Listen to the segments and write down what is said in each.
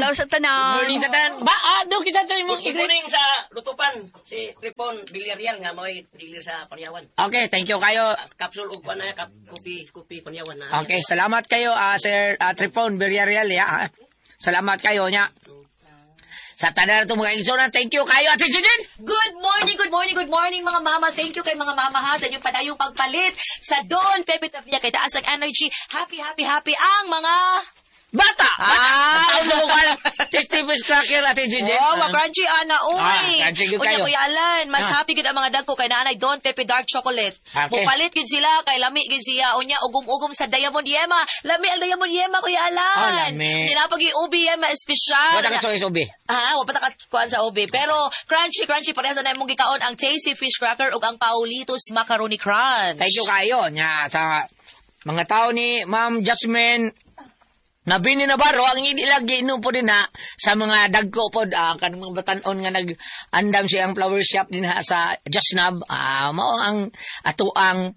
adlaw sa tanan. Morning sa tanan. Ba, do kita to imong Good morning sa Lutupan. Si Tripon Villarreal nga mo'y dealer sa Panyawan. Okay, thank you kayo. Capsule ug na kopi Panyawan na. Okay, salamat kayo, Sir Tripon Villarreal, ya. Salamat kayo niya. Sa tanan to mga igsoon, thank you kayo, Ate Jidin. Good morning, mga mama. Thank you kay mga mama ha sa inyong padayong pagpalit sa Don Pepe Tavilla kay taas ang energy. Happy ang mga Bata! Ano ka lang? Tasty fish cracker, Ate Jidin. Oh, crunchy, ana. Uy. Crunchy yun Unya, kayo. Kuya Alan, mas happy gid ang mga dagko kay nanay Don Pepe Dark Chocolate. Okay. Mupalit gid sila, kay lami gid siya. Unya, ugom-ugom sa Diamond Yema. Lami ang Diamond Yema, Kuya Alan. Lami. Ginapag yung ubi Yema espesyal. Wala ka choice, Obi. Wala ka kuan sa ubi. Pero, crunchy, parehas na mong gikaon ang Tasty Fish Cracker ug ang Paulitos Macaroni Crunch. Thank you kayo niya sa mga tao ni Ma'am Jasmine Nabini na baro, ang hindi lagi inom po din ha, sa mga dagko po, kanang mga batanon nga nag-andam siyang flower shop din ha sa Jasnab, mao ang ato ang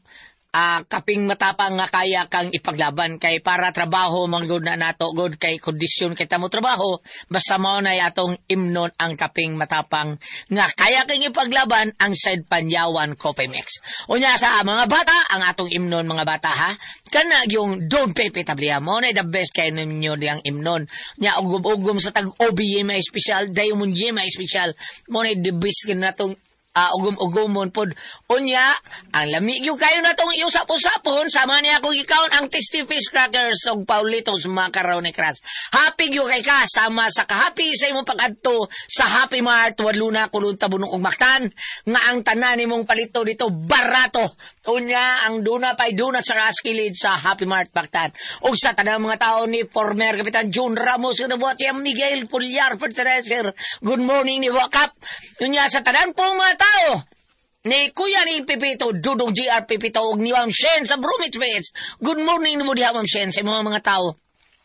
kaping matapang nga kaya kang ipaglaban kay para trabaho manggod na nato god kay kondisyon kay tamo trabaho basta mao na atong imnon ang kaping matapang nga kaya kang ipaglaban ang Side Panyawan Coffee Mix. Unya sa mga bata ang atong imnon mga bata ha kana yung Don Pepe Tavilla mo na the best kay ninyo diyang imnon nya ugom-ugom sa tag OBM special Diamond Yema special mo na the best natong ugom-ugomon pod. Unya, ang lamig yung kayo na itong iusap-usapon, sama niya akong ikaon ang Tasty Fish Crackers o Paulitos Macaroni Crunch. Happy yung kay ka, sama sa kahappy sa imong pag-adto sa Happy Mart, wadluna kulong tabunong kong maktan, nga ang tanan mong palito dito, barato. Unya, ang duna pa'y duna sa kaskilid sa Happy Mart maktan. O sa tanang mga tao ni former Kapitan June Ramos, nabuhat yung Miguel Pulyar Fertilizer. Good morning ni Wakap. Unya, sa tanang po mga tao ni Kuya ni Pipito Dudong GR Pipito og ni Ma'am Shen sa Bromwich Beach. Good morning ni mo diha Ma'am Shen sa mga tao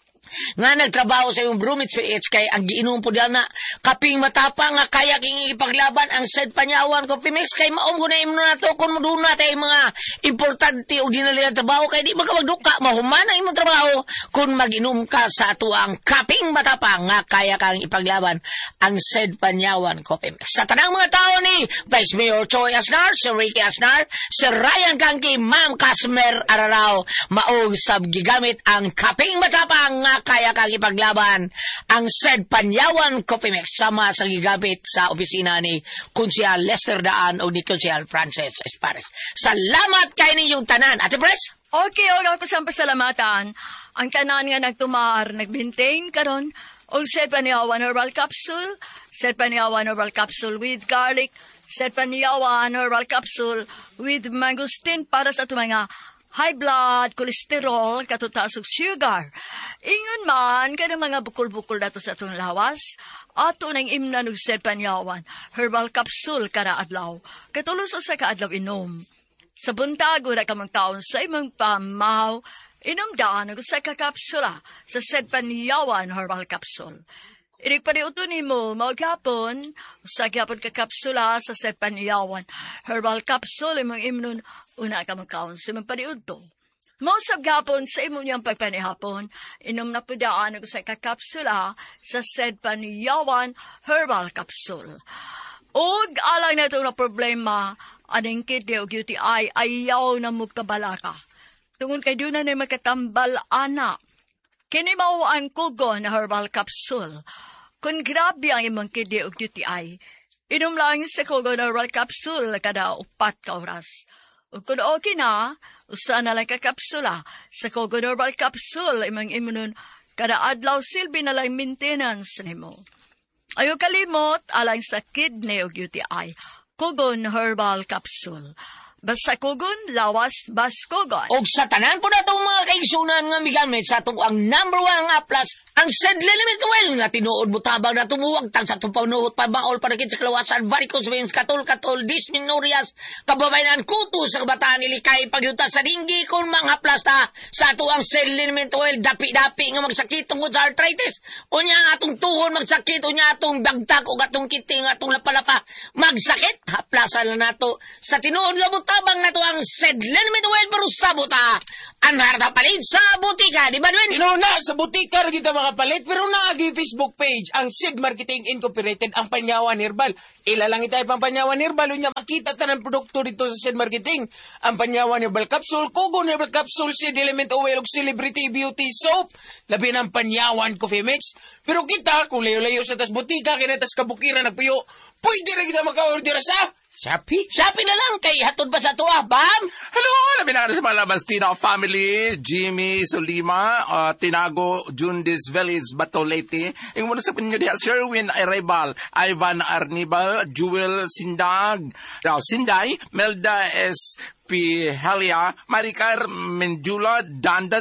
nga nagtrabaho sa yung Bromwich Beach kay ang giinom po diyan na kaping matapang nga kaya king ipaglaban ang Side Panyawan Coffee Mix kay maong guna imno nato kun muduna tay mga importante og dinali trabaho kay di magduka mahumana imong trabaho kun mag-inom ka sa ato ang kaping matapang nga kaya kang ipaglaban ang Side Panyawan Coffee Mix. Sa tanang mga tao ni Vice Mayor Choi Asnar, si Ricky Asnar, si Ryan Kangki, Ma'am Casmer Ararao, maog sab gigamit ang kaping matapang nga kaya kang ipaglaban ang Side Panyawan Coffee Mix sama sa gigamit sa opisina ni Konsyal Lester Daan o ni Konsyal Frances Espares. Salamat kay ninyong tanan. Ate Pres? Okay, ako sa pasalamatan. Ang tanan nga nagtumar, nagbintain karon og Side Panyawan Herbal Capsule, Side Panyawan Herbal Capsule with garlic, Side Panyawan Herbal Capsule with mangosteen para sa mga high blood, cholesterol, katutaas og sugar. Ingon man, kada mga bukol-bukol dato sa itong lawas, ato nang imnan og Side Panyawan Herbal Capsule kada adlaw. Katulos sa kaadlaw inom. Sa buntago na kamang taon sa imong pamaw, inom daan og sa kakapsula sa Side Panyawan Herbal Capsule. Inikpaniuto ni mo, maghapon, sa gapon kakapsula sa Side Panyawan Herbal Capsule, imong imnon, una ka magkaon sa imong paniuto. Mausap gapon sa imong niyang pagpanihapon, inom na pudaan ako sa kakapsula sa Side Panyawan Herbal Capsule. Og alang na ito na problema, aning kidney o UTI, ayaw na magkabalaka. Tungon kay doon na makatambal anak. Kini mao ang kugon na Herbal Capsule. Kung grabe ang imong kidney o UTI, inom lang sa kugon na Herbal Capsule kada 4 ka oras. O kung okay na, usa na lang kakapsula sa kugon na Herbal Capsule, imong imunon kada adlaw silbi na lang maintenance nimo. Ayaw kalimot alang sa kidney o UTI, kugon Herbal Capsule. Basta kugon, lawas, bas kugon. Og sa tanan po na itong mga kaigsunan nga migamit sa itong ang number 1 nga plus, ang Side Limit Oil nga tinuod mo tabang na tumuwag tang sa tupanuhot pabaol parakit sa kalawasan, varicose veins, katol, dysmenorias, kababayan kuto sa kabataan nilikay pagyuta sa dinggi kung mga plasta sa ato ang Side Limit Oil, dapi-dapi nga magsakit tungkol sa arthritis. Unya nga atong tuhon magsakit, unya atong dagtag o atong kiting, atong lapalapa, magsakit, plaza na nato. Sa tinuod nga butabang nato ang said limit oil pero sa buta. Anhar na palit sa butika, di ba Edwin? Inuna, sa butika rin kita makapalit, pero naagi Facebook page, ang Sid Marketing Incorporated, ang Panyawan Herbal. Ilalang itay pang Panyawan Herbal, unya makita ta ng produkto dito sa Sid Marketing. Ang Panyawan Herbal Capsule, Kugon Herbal Capsule, Sid Element Oil, Celebrity Beauty Soap, labi ng Panyawan Coffee Mix. Pero kita, kung layo-layo sa tas butika, kinatas kabukiran, nagpuyo, pwede rin kita maka-order sa Shopee na lang kay hatod pa sa tuwa, Bam. Hello, labi na sa mga Bastina family, Jimmy Solima, Tinago, Jundis Village, Batolete. Yung muna sa pinyo diya, Sherwin Arrebal, Ivan Arnibal, Jewel Sindag, Sinday, Melda S. P. Helia, Maricar Menjula, Dandan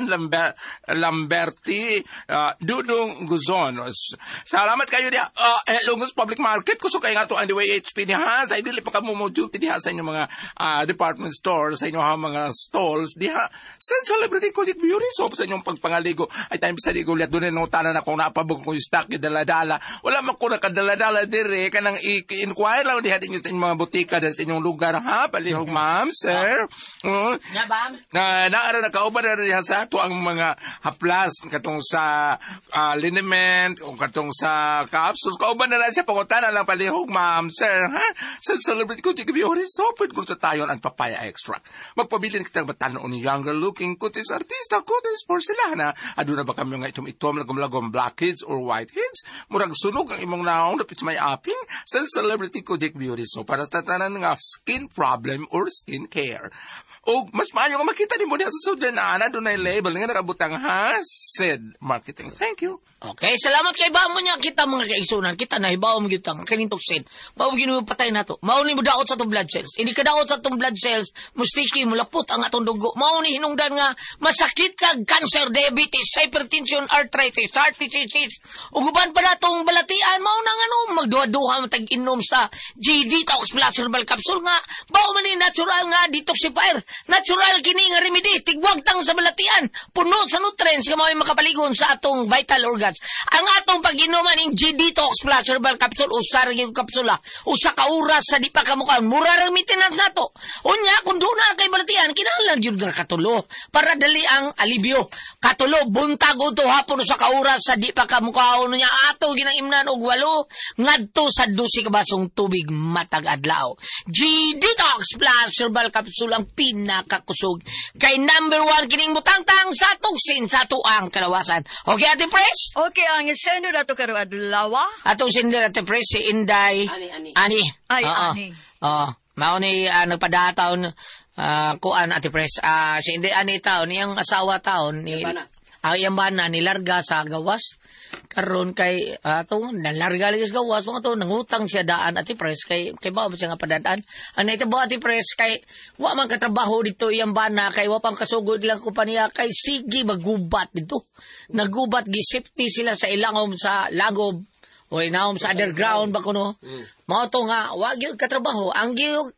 Lamberti, Dudong Guzon. Salamat kayo diya. Lungos Public Market, kuso kayo nga ito ang way HP niya. Sa idili pa ka mumudulti diya sa inyong mga department stores, sa inyong mga stalls diya. Sa Celebrity Cosmic Beauty Soap, sa inyong pagpangaligo. Ay tayo sa ligo, liat doon yung tanan na kung napabog ko yung stock, yung daladala. Wala man ko nakadaladala dire, kanang i-inquire lang diya din sa inyong mga butika sa inyong lugar, ha? Palihog, ma'am, sir. Nga, Bam? Naara na kauban na rin sa ito ang mga haplas katong sa liniment o katong sa capsules. Kauban na rin siya pangutana lang palihog, ma'am, sir, ha? Sa Celebrity Cookie Beauty Soap, kung sa tayo ang papaya extract. Magpabilin kita matanoon ni younger looking kutis artista, kutis porcelana. Ado na ba kami nga itom lagom-lagom blackheads or whiteheads? Murag sunog ang imong naong napit may aping sa Celebrity Cookie Beauty Soap para sa tanan nga skin problem or skin care. O mas maayo nga makita ni mo diya sa sudlan na doon na label nga nakabutang ha, Sid Marketing. Thank you. Okay, salamat kay Bam mo niya. Kita mga kaigsunan. Kita na, hibaw mo kita. Kanintok Sid. Bawa gino mo patay na to. Mauni mo daot sa itong blood cells. Hindi ka daot sa itong blood cells. Mustiki, mulapot ang atong dugo. Mauni hinungdan nga masakit kag cancer, diabetes, hypertension, arthritis, heart disease. Uguban pa na itong balatian. Mauna nga no, magduha-duha matag-inom sa G-Detox Plus Herbal Capsule nga. Bawa man ni natural nga detoxifier. Natural kini nga remedy. Tigwag tang sa balatian. Puno sa nutrients nga mga makapaligon sa atong vital organs. Ang atong pag-inuman ng G-Detox Plus Herbal Capsule, usar yung kapsula, usa ka oras sa di pa kamukaan, mura rin maintenance na to. Unya, kung doon na kay balatian, kinahanglan yun nga katulo, para dali ang alibyo. Katulo, buntag o to hapon sa ka oras sa di pa kamukaan, unya, ato ginaimnan og walo, ngadto sa 12 ka basong tubig matag adlaw. G-Detox Plus Herbal Capsule ang pinakakusog. Kay number 1 kining butang-tang sa tuksin sa tuang kalawasan. Okay, Ate Pres? Okay, ang isendo na to karo adlawa. Atong sindir Ate Pres, si Inday. Ani. Ay, Oo. ani. Oo. Mao ni nagpadataon kuan Ate Pres. Si Inday ani taon, iyang asawa taon ni iyang bana nilarga sa gawas. Karon kay nalarga lagi sa gawas mga to nangutang siya daan Ate Pres kay bawa siya nga padadaan. Ano ito ba Ate Pres kay wa man katrabaho dito iyang bana kay wa pang kasugod ilang kompanya kay sige magubat dito. Nagubat gisipti sila sa ilangom sa lagob o inaom sa underground ba kuno. Mao to nga wa gyud katrabaho ang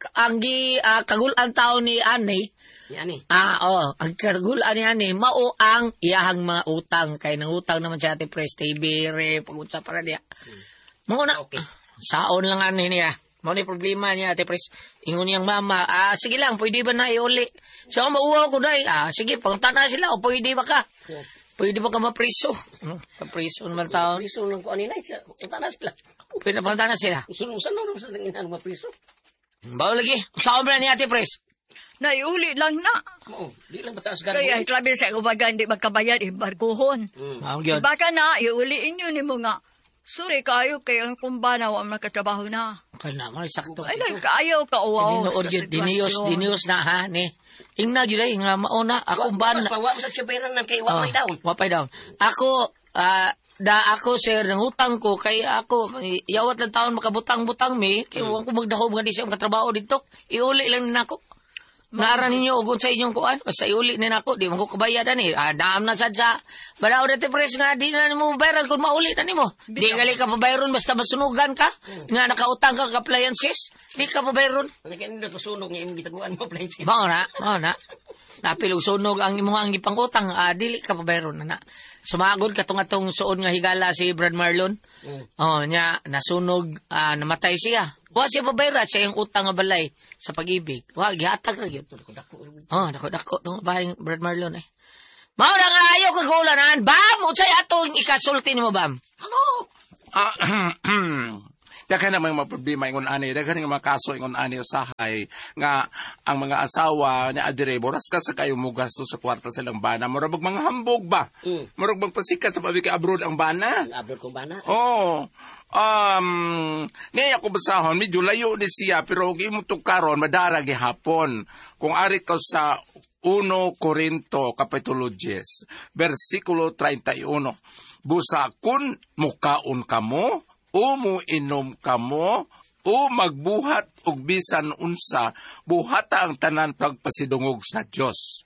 kagulan taon ni Ani. Yani. Ang kagulan ni Ani mao ang iyahang mga utang kay nangutang naman siya Ate Pres TV re pag-usap para diya. Mao na Okay. Saon lang ani niya. Mao ni problema niya Ate Pres. Ingon niyang mama, sige lang pwede ba na iuli? So mauwaw ko dai. Sige pangtana sila o pwede ba ka? Pwede ba ka mapriso? Mapriso naman taon. Priso ng kuan nila. Kita na sila. Pwede pangtana sila. Usan na sa tingin mga priso. Bawa lagi. Saon ba ni Ate Pres? Naiuli lang na. Oo, di lang bataas ganun. Kaya klabi sa ubaga, hindi magkabayad, barkuhon. Ang gyud. Baka na, iuliin nyo ni mo nga. Sorry, kayo, kayo ang kumbana, wa makatrabaho na. Kana mo sakto. Ay, lang, kayo, kauwaw sa sitwasyon. Dinios na ha ni. Ingna gyud ay nga mauna ako ban. Mas pawa mo sa tsiperan ng kay wapay down. Wapay down. Ako ako sir nang utang ko kay ako yawat lang taon makabutang-butang mi kay wa ko magdahom nga di siya makatrabaho dito. Iuli lang nako. Nara ninyo ugon sa inyong kuan, basta iuli na nako, di mo ko kabayadan eh. Daam na sad sa balaod Ate Pres nga di na mo bayaran kung mauli na nimo. Di gali ka pabayron basta masunugan ka, nga nakautang ka ka appliances, di ka pabayron. Kaya nila to sunog nga imong gitaguan mo plain. Mao na. Napilog sunog ang imong ang ipangutang, dili ka pabayron na. Sumagod katong suod nga higala si Brad Marlon. Nya nasunog, namatay siya. Wa siya pabayra siya yung utang nga balay sa pag-ibig. Wa gihatag ra gyud. Dako tong bahay Brad Marlon eh. Mao na nga ayo kagulanan, bam, unsay atong ikasulti nimo bam? Daghan namang mga problema ingon ani, daghan nga mga kaso ingon ani usahay nga ang mga asawa ni adire boras ka sa kayo mo gasto sa kwarta silang bana, murag mga hambog ba? Murag magpasikat sa pabika abroad ang bana. Abroad kong bana. Oh. Ngayon ako basahon, medyo layo ni siya, pero imutong karon madara gihapon. Kung ari ko sa 1 Corinto kapitulo 10, versikulo 31. Busa kun mukaon kamo, o muinom kamo, o magbuhat og bisan unsa, buhata ang tanan pagpasidungog sa Dios.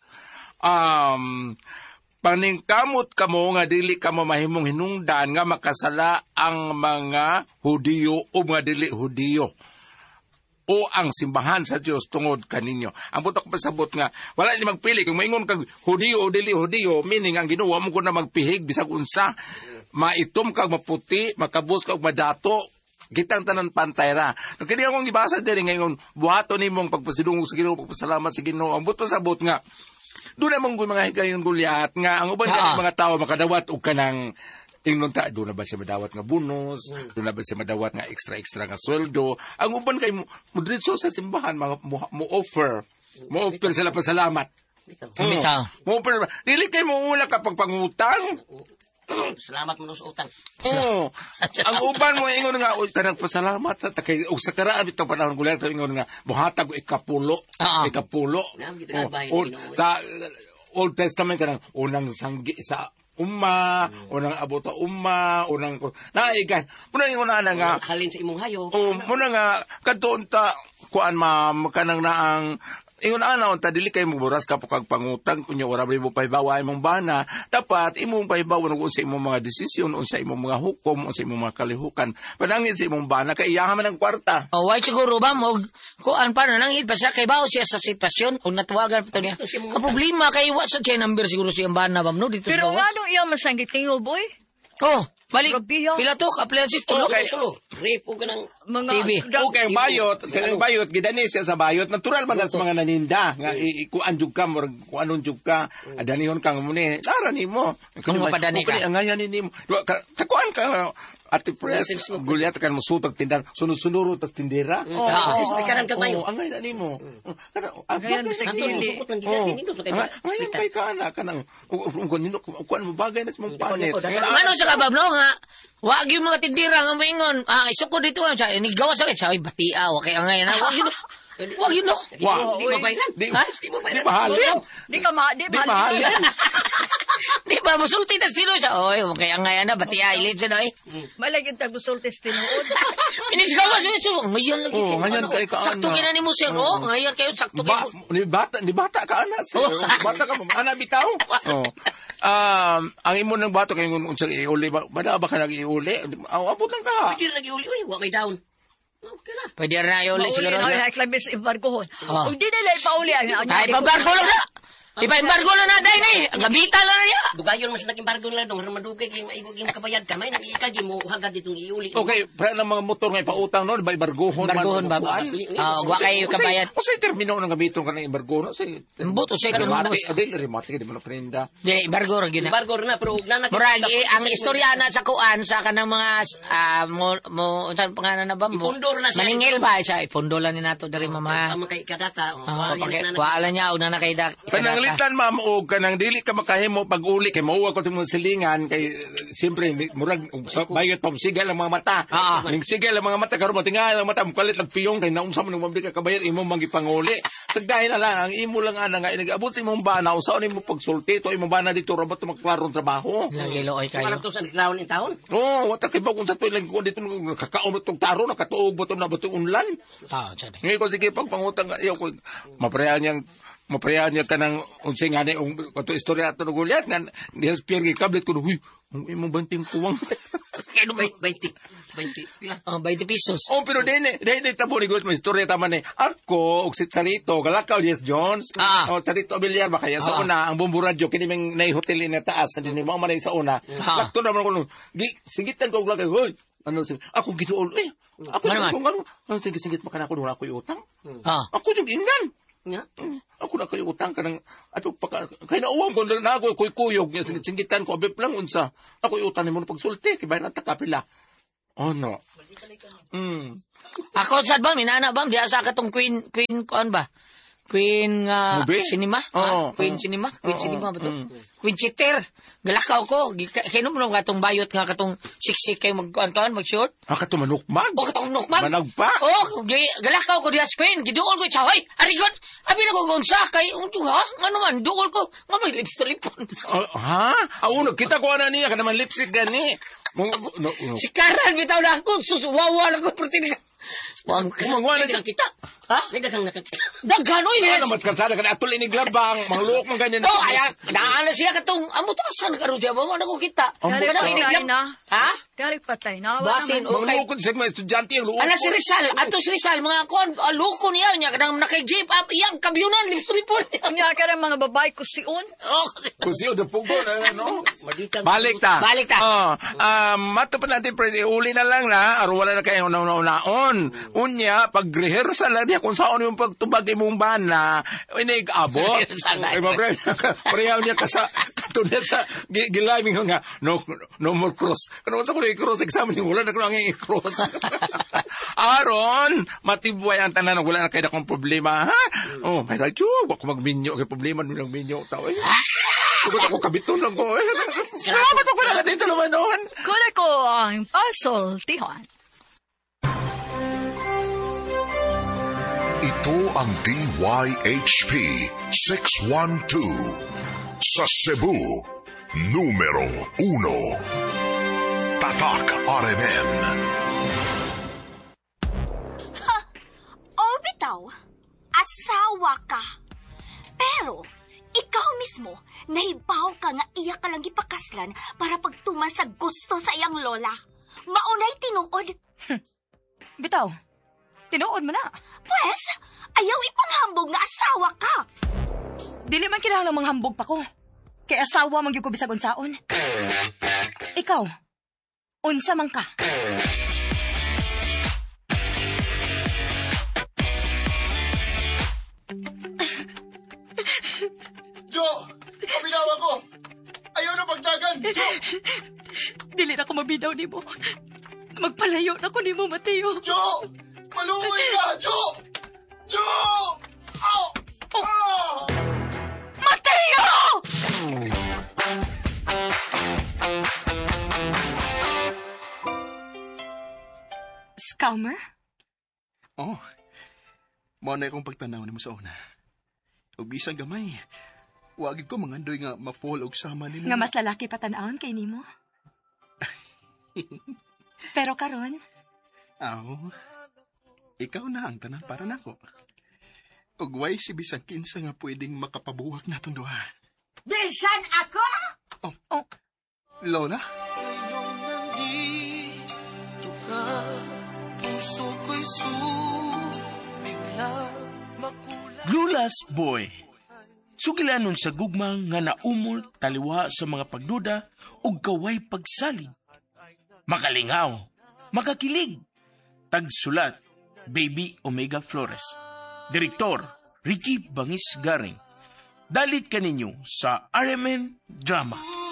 Paningkamot kamo nga dili kamo mahimong hinungdan nga makasala ang mga Hudiyo o mga dili Hudiyo o ang simbahan sa Dios tungod kaninyo. Ang butok pasabot nga wala ni magpili kung maingon kag Hudiyo o dili Hudiyo, meaning ang Ginoo mo ko na magpihig bisag unsa, maitom kag maputi, makabus kag madato, kitang tanan pantay ra. Kini akong gibasa diri ngayon, buhaton nimong pagpasidungog sa Ginoo, pagpasalamat sa Ginoo. Ang butok pasabot nga doon namang mga higayon Goliath nga ang uban ka mga tao makadawat og kanang tingnon ta doon na ba siya madawat nga bonus, doon na ba siya madawat nga extra nga sweldo. Ang uban kay mo diretso sa simbahan mo offer sila pasalamat. Mo offer dili kay mo ula kapag pangutang. Salamat mo sa utang. Oh, ang uban mo ingon nga kanang pasalamat sa takay og sa karaan bitong panahon Goliath ingon nga buhatag og ikapulo. Sa Old Testament kanang unang sanggi sa unang abot sa unang naiga. Muna ingon na nga halin sa imong hayo. Muna nga kadto ta kuan ma'am kanang naang ingon ana unta dili kay mo buras ka kag pangutang kunya ora mo pahibawa imong bana, dapat imong pahibawa ug sa imong mga desisyon unsa imong mga hukom unsa imong mga kalihukan panangin sa imong bana kay iyaha man ang kwarta. Why siguro ba mo kuan pa nangin pa siya kay bawo siya sa sitwasyon o natuwagan pa to niya. Ang problema kay wa sa siya number siguro siya ang bana bam no dito Pero sa ano iya masanggit tingo boy? Balik. Grabiha. Pila to appliances tulo. Okay. Repo ka ng Mga TV. Okay, bayot, gidani siya sa bayot. Natural man sa mga naninda. Nga, kuan jug ka, kuanon jug ka, adanihon kang muni. Lara ni mo. Kung mapadani ka. Ang ngayon ni mo. Kakuan ka, Ate Pres, Goliath kan musutag tindar, sunod-sunuro tas tindera. Ikaran ka kayo. Ang ngayon ni mo. Ngayon, bisag dili. Ngayon kay ka na, kanang, kuan mo bagay na sa mong panit. Ano sa kabab no nga? Wag yung mga tindira nga maingon. Isuko dito siya. Inigawa sa kay batia wa kay angay na. Wag yun no. Di ba bayran? Di mahalin. Di mahalin. Di ba musulti tas tino siya. Oy, wa kay angay na batia ilit siya doy. Malagin tag busultes tinuod. Inigawa sa so ngayon lagi. Ngayon kay ka. Sakto gina nimo sir. Ngayon kayo sakto kayo. Ni bata ka ana. Bata ka ana bitaw. Ang imo ng bato kay unsang iuli ba ba ka nag-iuli? Abot lang ka. Pwede nag-iuli. Wa may down. Okay na. Pwede na yung ulit siguro. Ay, klabis ibargohon. Kung di nila ipauli, ay, ipabargo lang na. Ipa-embargo na natin eh. Ang gabita lang na niya. Dugayon mas nag-embargo na dong. Madugay kayong maigog yung kabayad ka. May nang ikagi mo hagad ditong iuli. Okay, pero ng mga motor nga ipautang no, ba ibargohon? Ibargohon ba? Wa kayo kabayad. O sa termino ng gabito ka ng ibargohon? Buto sa ito. Adil, remate, di mo na prenda. Di, ibargo rin yun. Embargo na, pero nanak. Murag, ang istorya na sa kuan, sa kanang mga, saan pangalan na ba? Ipundor na siya. Maningil ba siya? Ipundolan ni nato dari mama. Ang kay kadata. Wala niya, una na kay Pananglitan, ma'am, o kanang dili ka makahimo pag-uli kay mauwa ko sa mga silingan kay siyempre murag bayot pa sigal ang mga mata. Ning sigal ang mga mata karon matingal ang mata mukalit ag piyong kay naunsa man ng mabdi ka kabayad imo mangipanguli. Sagdahin na lang ang imo lang ana nga inagabot sa imong bana usaon nimo pagsulti to imong bana dito ra bato magklarong trabaho. Lagi looy kayo. Wala to sa naglaon in taon. Wata kay kung sa tuig lang ko dito kakaon tong taro nakatuog bato na bato unlan. Ngayon ko sige pagpangutang iyo ko maprehan niya ka ng unsing nga yung kato istorya ato ng Goliath nga niyas piergi kablet ko huy ang imong banting kuwang Kaya 20 pila 20 pesos. Pero dene tabo ni Gos may istorya tama ni ako og si Charito Galakaw Yes Jones Charito Villar ba kaya sa una ang Bombo Radio kini may hotel na taas na dinhi mo man sa una sakto naman ko singitan ko og lagay hoy Ano, sige. Ako gituol. Ako Ano man? Singit maka ako nung ako'y utang. Ah. Ako yung ingnan. Nga? Ako na kayo utang ka ng, ato kaya nauwang ko na ako, kuyog niya, singitan ko, abip lang unsa. Ako yung utang ni mo na pagsulti, kaya na takapila. Oh, no. Ako, sad ba? Minana ba? Diya sa katong Queen, kuan ba? Queen Movie? Cinema? Oo. Queen Cinema? Queen Oo. Cinema ba to? Queen Cheater. Galakaw ko. Kaya mo nga katong bayot nga katong siksik kayo mag-kuan, mag-short. Kato manukmag. O katong nukmag. Managpa. Galakaw ko diya sa Queen. Giduol ko siya. Hoy, arigot. Abi na ko gonsa kay ha? Ano man, duol ko. Nga may lipstripon. Ha? Ako, kita ko na niya, ka naman lipstick gani. Si Karan, bitaw na ako. Susuwawa na ko. Kumangwa na siya. kita. Ha? May dagang nakakita. Daghan, oy. Ano mas kalsada ka na atol iniglabang, mga luok mga ganyan. Oh, ayan. Daan na siya katong, amo to, saan karoon siya? Mo na ko kita. Dali Ano, patay iniglam? na. Ha? Dali patay na. Basin, Mga okay. luok sa mga estudyante, ang luok. Ala si Rizal, ato si Rizal, mga kon, luko niya, niya, kadang nakay-jeep, iyang kabyunan, lipstripon. Niya ka ng mga babae ko siun. Oh, Kung siya, the pugo na, no? Maditang. Balik ta. Balik ta. Matapan natin, Presi, uli na lang na, aro wala na kayo naon. Unya, pag-rehearsal na niya, kung saan yung pagtubag imong bana, inigabot. Rehearsal na. Ay, parehaw niya katunod sa giliming nga, no more cross. Kano sa ko i-cross, examen yung wala na ko nang i-cross. Aron, matibway ang tanan, wala na kayo akong problema, ha? Oh, may radyo, wag ko magminyo, kay problema nung minyo, tao, eh. Sugot ako kabiton lang ko, eh. Salamat ako na natin tulumanon. Kule ko ang pasol, Tihan. Ito ang DYHP 612 sa Cebu, numero 1. Tatak RMN. O bitaw, asawa ka. Pero, ikaw mismo, nahibaw ka nga iya ka lang ipakaslan para pagtuman sa gusto sa iyang lola. Maunay tinuod. Bitaw, tinuod mo na. Pwes, ayaw ipanghambog nga asawa ka. Dili man kinahanglang manghambog pa ko. Kay asawa man gyud ko bisag unsaon. Ikaw, unsa man ka? Jo! Pabinawa ko! Ayaw na pagdagan! Jo! Dili na ko mabidaw nimo. Magpalayo na ko nimo, Mateo. Jo! Maluoy ka! Jo! Jo! Ow! Ah! Mateo! Scammer? Oh, mao na akong pagtanaw nimo sa una. Ug bisang gamay, wagid ko mangandoy nga ma-fall og sama nimo. Nga mas lalaki pa tan-awon kay nimo. Pero karon, Aw, ikaw na ang tanan para nako. Ug way si bisang kinsa nga pwedeng makapabuwak natong duha. Bisan ako? Lola? Lulas Boy. Sugilanon sa gugmang nga naumol taliwa sa mga pagduda ug kaway pagsalig. Makalingaw, makakilig. Tagsulat, Baby Omega Flores. Direktor, Ricky Bangis Garing. Dalit kaninyo sa RMN Drama.